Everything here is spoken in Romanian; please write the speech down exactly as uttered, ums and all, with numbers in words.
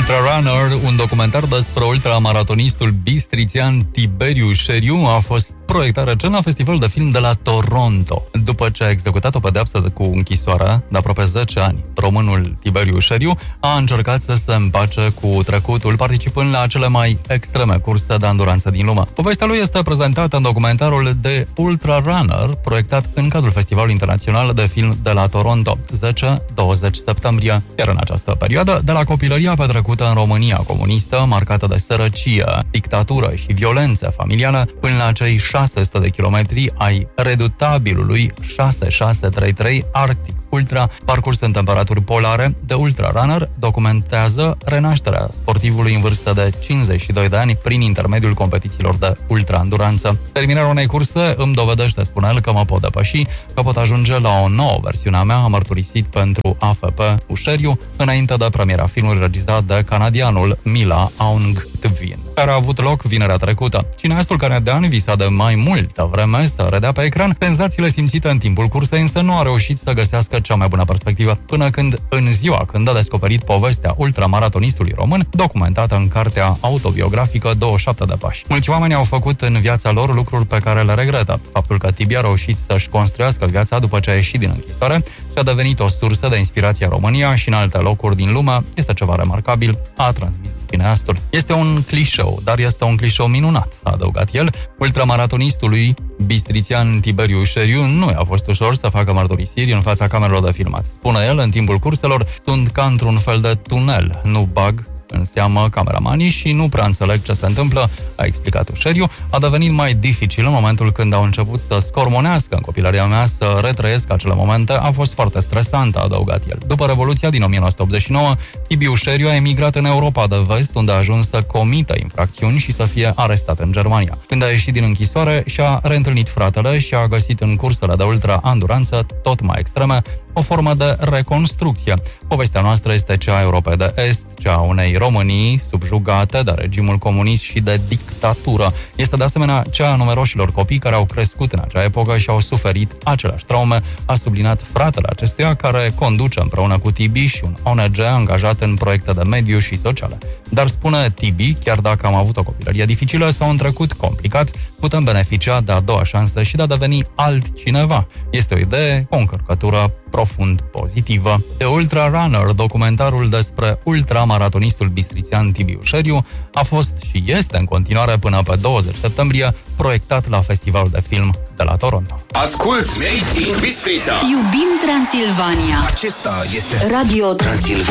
Ultra Runner, un documentar despre ultramaratonistul bistrițian Tiberiu Șeriu, a fost proiectat recent la festivalul de film de la Toronto. După ce a executat o pedeapsă cu închisoarea de aproape zece ani, românul Tiberiu Șeriu a încercat să se împace cu trecutul, participând la cele mai extreme curse de anduranță din lume. Povestea lui este prezentată în documentarul The Ultra Runner, proiectat în cadrul Festivalului Internațional de Film de la Toronto, zece douăzeci septembrie. Iar în această perioadă, de la copilăria petrecută în România comunistă, marcată de sărăcie, dictatură și violență familială, până la cei șase sute de kilometri ai redutabilului șase șase trei trei Arctic Ultra, parcurs în temperaturi polare, The Ultra Runner documentează renașterea sportivului în vârstă de cincizeci și doi de ani prin intermediul competițiilor de ultra-anduranță. Terminarea unei curse îmi dovedește, spune el, că mă pot depăși, că pot ajunge la o nouă versiune a mea, a mărturisit pentru A F P Ușeriu, înainte de premiera filmului regizat de canadianul Mila Aung Tvin, care a avut loc vinerea trecută. Cineastul canadian visa de mai multă vreme să redea pe ecran senzațiile simțite în timpul cursei, însă nu a reușit să găsească cea mai bună perspectivă, până când, în ziua când a descoperit povestea ultramaratonistului român, documentată în cartea autobiografică douăzeci și șapte de pași. Mulți oameni au făcut în viața lor lucruri pe care le regretă. Faptul că Tibi a reușit să-și construiască viața după ce a ieșit din închisoare și a devenit o sursă de inspirație în România și în alte locuri din lume este ceva remarcabil, a transmis cineastul. Este un clișeu, dar este un clișeu minunat, a adăugat el. Ultramaratonistului bistrițian Tiberiu Șeriu nu i-a fost ușor să facă mărturisiri în fața camerelor de filmat. Spune el, în timpul curselor sunt ca într-un fel de tunel, nu bag în seamă cameramanii și nu prea înțeleg ce se întâmplă, a explicat Ușeriu. A devenit mai dificil în momentul când au început să scormonească în copilăria mea, să retrăiesc acele momente. A fost foarte stresant, a adăugat el. După Revoluția din o mie nouă sute optzeci și nouă, Tibi Ușeriu a emigrat în Europa de Vest, unde a ajuns să comită infracțiuni și să fie arestat în Germania. Când a ieșit din închisoare, și-a reîntâlnit fratele și a găsit în cursele de ultra-anduranță tot mai extreme o formă de reconstrucție. Povestea noastră este cea a Europei de Est, cea a unei Românii subjugate de regimul comunist și de dictatură. Este de asemenea cea a numeroșilor copii care au crescut în acea epocă și au suferit aceleași traume, a subliniat fratele acestuia, care conduce împreună cu Tibi și un O N G angajat în proiecte de mediu și sociale. Dar, spune Tibi, chiar dacă am avut o copilărie dificilă sau un trecut complicat, putem beneficia de a doua șansă și de a deveni altcineva. Este o idee cu o încărcătură profund pozitivă. The Ultra Runner, documentarul despre ultramaratonistul bistrițian Tibi Ușeriu, a fost și este în continuare până pe douăzeci septembrie proiectat la Festivalul de Film de la Toronto. Asculți Made in Bistrița! Iubim Transilvania! Acesta este Radio Transilvania.